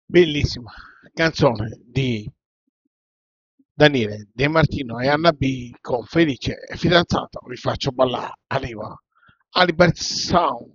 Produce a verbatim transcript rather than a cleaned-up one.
Bellissima canzone di Daniele De Martino e Anna B con Felice e fidanzato. Vi faccio ballare. Arriva Alibert Sound.